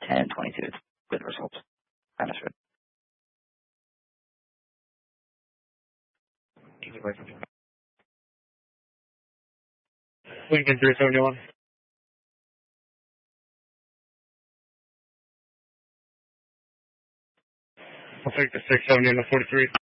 1022 with results. Understood. Lincoln 371. I'll take the 670 and the 43.